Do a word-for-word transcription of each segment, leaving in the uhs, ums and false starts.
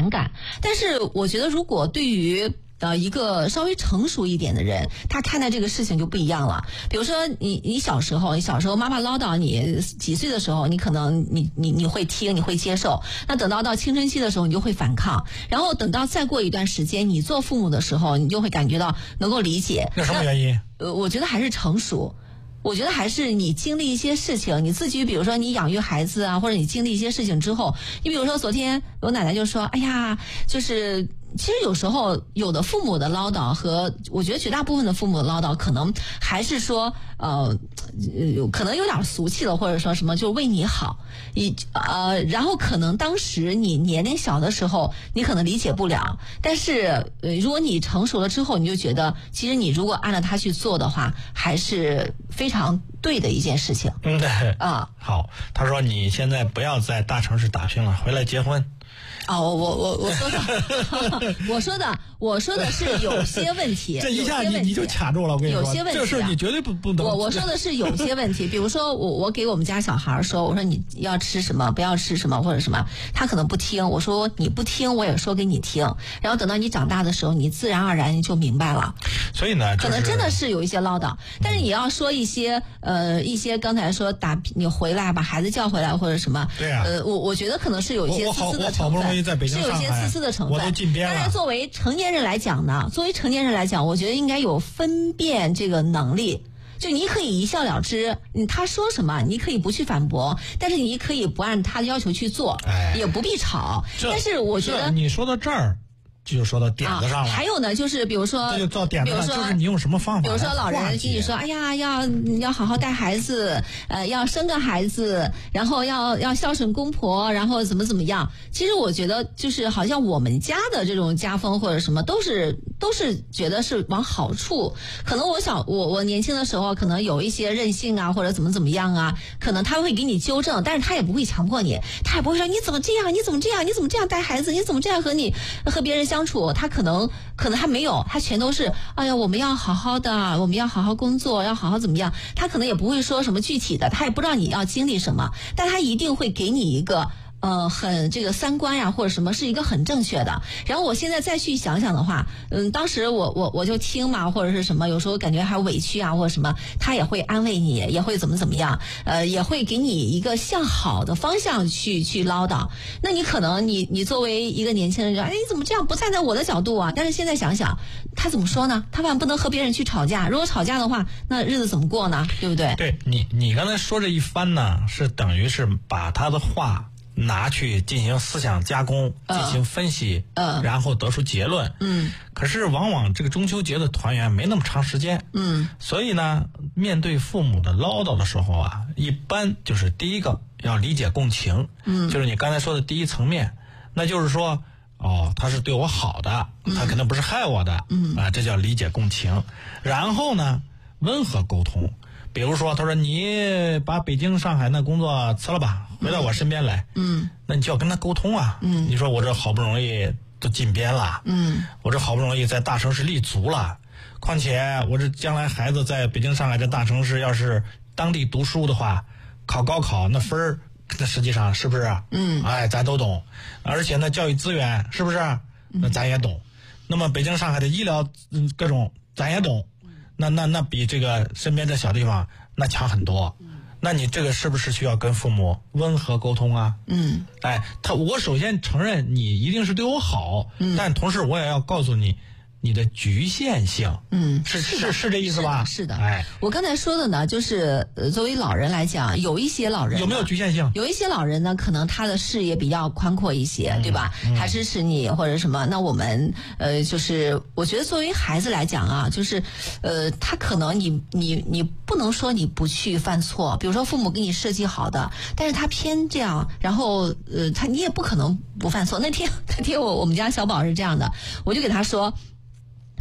反感。但是我觉得，如果对于呃，一个稍微成熟一点的人，他看待这个事情就不一样了。比如说你，你小时候，你小时候妈妈唠叨你几岁的时候，你可能你你你会听，你会接受。那等到到青春期的时候，你就会反抗。然后等到再过一段时间，你做父母的时候，你就会感觉到能够理解。 那什么原因？ 呃，我觉得还是成熟。我觉得还是你经历一些事情，你自己比如说你养育孩子啊，或者你经历一些事情之后，你比如说昨天我奶奶就说，哎呀，就是其实有时候有的父母的唠叨和我觉得绝大部分的父母的唠叨，可能还是说呃可能有点俗气了，或者说什么就为你好，你呃然后可能当时你年龄小的时候你可能理解不了，但是呃如果你成熟了之后，你就觉得其实你如果按照他去做的话，还是非常对的一件事情。 嗯，对啊， 好，他说你现在不要在大城市打拼了，回来结婚。 哦，我我我说的，我说的，我说的是有些问题， 这一下你你就卡住了，我跟你说， 有些问题、啊， 这事你绝对不不能。 我我说的是有些问题，比如说我我给我们家小孩说，我说你要吃什么，不要吃什么或者什么，他可能不听，我说你不听，我也说给你听，然后等到你长大的时候，你自然而然你就明白了。 所以呢，就是、 可能真的是有一些唠叨，但是你要说一些呃一些刚才说打你回来把孩子叫回来或者什么， 对啊， 呃我我觉得可能是有一些自私的成分。 在北京是有一些自私的成分， 我都进边了。 当然，作为成年人来讲呢，作为成年人来讲，我觉得应该有分辨这个能力。就你可以一笑了之，嗯，他说什么你可以不去反驳，但是你可以不按他的要求去做， 哎、 也不必吵。但是我觉得你说到这儿。就说到点子上了、 啊。还有呢，就是比如说， 这就到点子上，就是你用什么方法？ 比如说老人跟你说，哎呀，要要好好带孩子，呃，要生个孩子，然后要要孝顺公婆，然后怎么怎么样。其实我觉得，就是好像我们家的这种家风或者什么，都是都是觉得是往好处。可能我小我我年轻的时候，可能有一些任性啊，或者怎么怎么样啊，可能他会给你纠正，但是他也不会强迫你，他也不会说你怎么这样，你怎么这样，你怎么这样带孩子，你怎么这样和你和别人相。相处，他可能可能还没有，他全都是哎呀，我们要好好的，我们要好好工作，要好好怎么样。他可能也不会说什么具体的，他也不知道你要经历什么，但他一定会给你一个呃很这个三观呀或者什么是一个很正确的。然后我现在再去想想的话，嗯，当时我我我就听嘛或者是什么，有时候感觉还委屈啊或者什么，他也会安慰你，也会怎么怎么样，呃，也会给你一个向好的方向去去唠叨。那你可能你你作为一个年轻人说，哎，你怎么这样不站在我的角度啊？但是现在想想，他怎么说呢？他万不能和别人去吵架，如果吵架的话，那日子怎么过呢？对不对？ 对你你刚才说这一番呢，是等于是把他的话拿去进行思想加工，进行分析， 嗯， 然后得出结论， 嗯。 可是往往这个中秋节的团圆没那么长时间， 嗯， 所以呢，面对父母的唠叨的时候啊，一般就是第一个要理解共情， 嗯， 就是你刚才说的第一层面，那就是说，哦，他是对我好的，他肯定不是害我的， 嗯啊，这叫理解共情。然后呢，温和沟通。比如说，他说你把北京、上海那工作辞了吧，回到我身边来。 嗯， 那你就要跟他沟通啊。 嗯， 你说我这好不容易都进编了。 嗯， 我这好不容易在大城市立足了，况且我这将来孩子在北京、上海这大城市要是当地读书的话，考高考那分儿，那实际上是不是？ 嗯， 哎，咱都懂。而且呢，教育资源是不是？那咱也懂。那么北京、上海的医疗，嗯，各种咱也懂。那那那比这个身边这小地方那强很多，那你这个是不是需要跟父母温和沟通啊？ 嗯， 哎，他我首先承认你一定是对我好， 嗯， 但同时我也要告诉你你的局限性。 嗯， 是是是这意思吧？ 是的， 哎， 我刚才说的呢，就是呃，作为老人来讲，有一些老人有没有局限性？ 有一些老人呢，可能他的视野比较宽阔一些， 嗯、 对吧？ 嗯、 他支持你或者什么。那我们呃，就是我觉得作为孩子来讲啊，就是呃，他可能你你你不能说你不去犯错，比如说父母给你设计好的，但是他偏这样，然后呃，他你也不可能不犯错。那天那天我我们家小宝是这样的，我就给他说。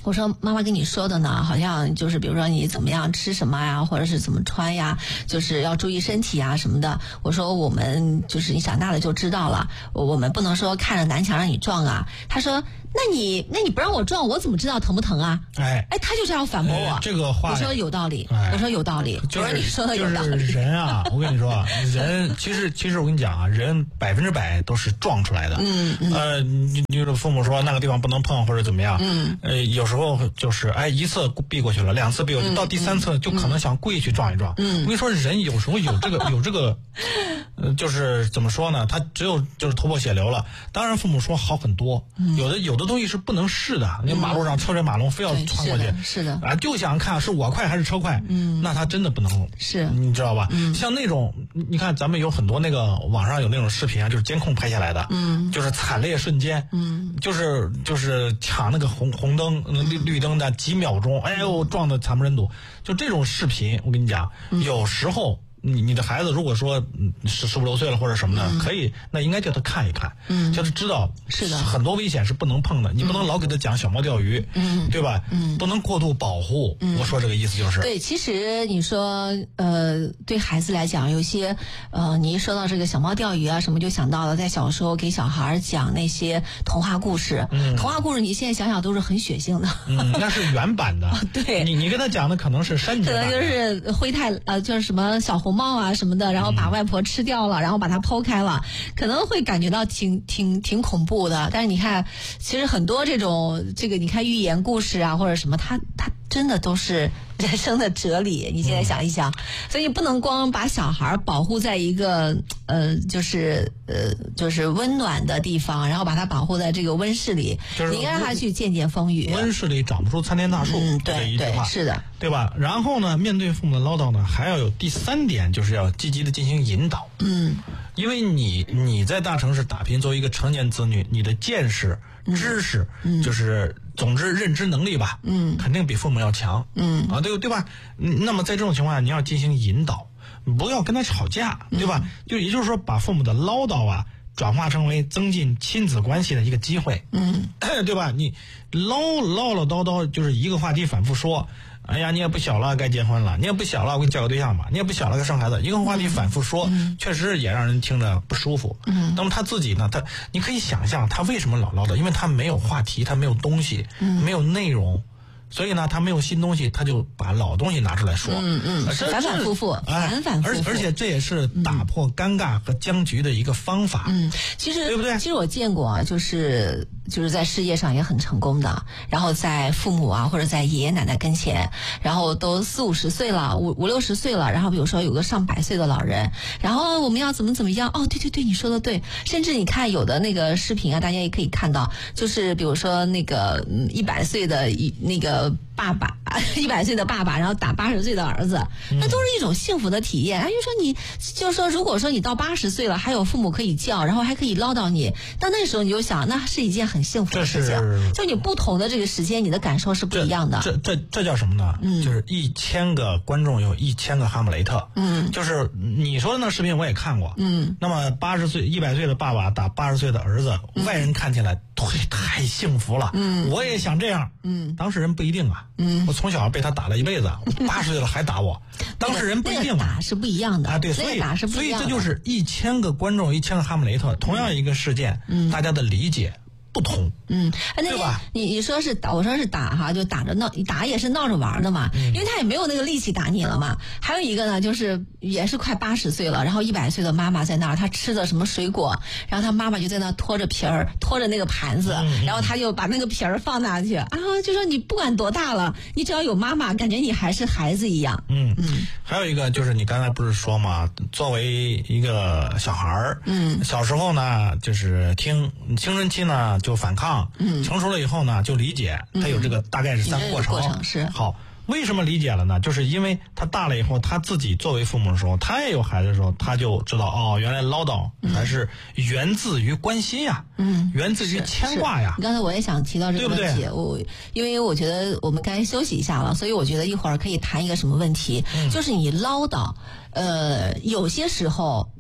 我说妈妈跟你说的呢，好像就是比如说你怎么样吃什么呀，或者是怎么穿呀，就是要注意身体啊什么的。我说我们就是你长大了就知道了，我们不能说看着南墙让你撞啊。他说那你那你不让我撞，我怎么知道疼不疼啊？ 哎哎，他就这样反驳我。 哎、这个话我说有道理， 哎、 我说有道理， 就是、 我说你说的有道理。 就是人啊，我跟你说，人其实其实我跟你讲啊，人百分之百都是撞出来的。 嗯嗯。 呃，你你的父母说那个地方不能碰或者怎么样， 嗯。 呃，有时候就是哎一次避过去了，两次避过去，嗯、到第三次就可能想故意去撞一撞。 嗯。 我跟你说，人有时候有这个有这个，呃，就是怎么说呢？他只有就是头破血流了。当然，父母说好很多， 嗯、 有的有的东西是不能试的。你马路上车水马龙，非要穿过去， 嗯、是的， 啊，就想看是我快还是车快。 嗯， 那他真的不能， 是， 你知道吧？ 嗯， 像那种，你看咱们有很多那个网上有那种视频啊，就是监控拍下来的， 嗯， 就是惨烈瞬间， 嗯， 就是就是抢那个红红灯、绿绿灯的几秒钟，哎呦，撞得惨不忍睹。就这种视频，我跟你讲， 嗯、 有时候。你你的孩子如果说十十五六岁了或者什么的， 嗯、 可以，那应该叫他看一看， 嗯， 就是知道是的， 很多危险是不能碰的，你不能老给他讲小猫钓鱼， 嗯， 对吧？ 嗯， 不能过度保护。 嗯， 我说这个意思就是， 对，其实你说呃，对孩子来讲，有些呃，你一说到这个小猫钓鱼啊什么，就想到了在小时候给小孩讲那些童话故事， 嗯， 童话故事你现在想想都是很血腥的， 嗯，那是原版的， 对， 你你跟他讲的可能是删节版， 可能就是灰太呃，就是什么小红帽啊什么的。然后把外婆吃掉了，然后把它剖开了，可能会感觉到挺挺挺恐怖的。但是你看，其实很多这种这个，你看寓言故事啊或者什么，它它真的都是人生的哲理。你现在想一想，嗯、所以不能光把小孩保护在一个呃，就是呃，就是温暖的地方，然后把他保护在这个温室里， 就是、 你应该让他去见见风雨。 温室里长不出参天大树， 嗯， 这一句话对，是的， 对吧？然后呢，面对父母的唠叨呢，还要有第三点，就是要积极的进行引导。 嗯， 因为你你在大城市打拼，作为一个成年子女，你的见识、知识， 嗯、 就是总之认知能力吧， 嗯， 肯定比父母要强， 嗯啊，对对吧？那么在这种情况下，你要进行引导，不要跟他吵架，对吧？ 嗯、 就也就是说，把父母的唠叨啊，转化成为增进亲子关系的一个机会， 嗯， 对吧？你唠唠唠叨叨，就是一个话题反复说。哎呀，你也不小了，该结婚了；你也不小了，我给你介个对象吧；你也不小了，该生孩子。一个话题反复说， 嗯、 确实也让人听着不舒服。 嗯， 那么他自己呢？他你可以想象他为什么老唠叨，因为他没有话题，他没有东西， 嗯、 没有内容。所以呢，他没有新东西，他就把老东西拿出来说， 嗯嗯，反反复复， 哎、 反反复复， 而而且这也是打破尴尬和僵局的一个方法， 嗯，其实对不对？ 其实我见过啊，就是就是在事业上也很成功的，然后在父母啊或者在爷爷奶奶跟前，然后都四五十岁了，五五六十岁了，然后比如说有个上百岁的老人，然后我们要怎么怎么样？哦，对对对，你说的对，甚至你看有的那个视频啊，大家也可以看到，就是比如说那个嗯一百岁的一那个。爸爸一百岁的爸爸，然后打八十岁的儿子，那都是一种幸福的体验。哎、嗯，就说你，就是说，如果说你到八十岁了，还有父母可以叫，然后还可以唠叨你，那那时候你就想，那是一件很幸福的事情。就你不同的这个时间，你的感受是不一样的。 这这 这, 这叫什么呢？嗯，就是一千个观众有一千个哈姆雷特。嗯，就是你说的那视频我也看过。嗯，那么八十岁、一百岁的爸爸打八十岁的儿子，嗯、外人看起来对太幸福了。嗯，我也想这样。嗯，当事人不一定啊。嗯，我从小被他打了一辈子，八十岁了还打我，当事人不一定啊。 那个打是不一样的啊，对，所以打是不一样的， 所以这就是一千个观众，一千个哈姆雷特，同样一个事件，嗯，大家的理解不同， 嗯， 对吧？ 你你说是打，我说是打哈，就打着闹，打也是闹着玩的嘛，嗯、因为他也没有那个力气打你了嘛。还有一个呢，就是也是快八十岁了，然后一百岁的妈妈在那儿，她吃的什么水果，然后她妈妈就在那拖着皮儿，拖着那个盘子，嗯、然后她就把那个皮儿放那去，然后就说你不管多大了，你只要有妈妈，感觉你还是孩子一样。 嗯嗯。还有一个就是你刚才不是说嘛，作为一个小孩儿，嗯，小时候呢就是听青春期呢。就反抗，嗯，成熟了以后呢，就理解，他有这个大概是三个过程。 过程是好，为什么理解了呢？就是因为他大了以后，他自己作为父母的时候，他也有孩子的时候，他就知道哦，原来唠叨还是源自于关心呀，嗯，源自于牵挂呀。 刚才我也想提到这个问题， 对不对？ 我因为我觉得我们该休息一下了，所以我觉得一会儿可以谈一个什么问题，嗯、就是你唠叨。呃，有些时候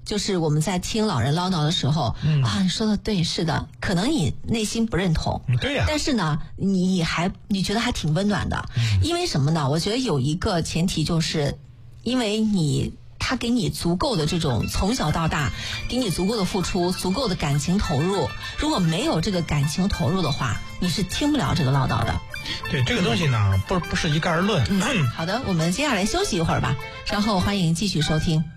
就是我们在听老人唠叨的时候， 嗯、 啊，你说的对，是的，可能你内心不认同， 嗯、对呀、啊， 但是呢，你还你觉得还挺温暖的， 嗯、 因为什么呢？我觉得有一个前提就是，因为你他给你足够的这种从小到大，给你足够的付出，足够的感情投入。如果没有这个感情投入的话，你是听不了这个唠叨的。 对这个东西呢，不不是一概而论。 嗯，好的，我们接下来休息一会儿吧，稍后欢迎继续收听。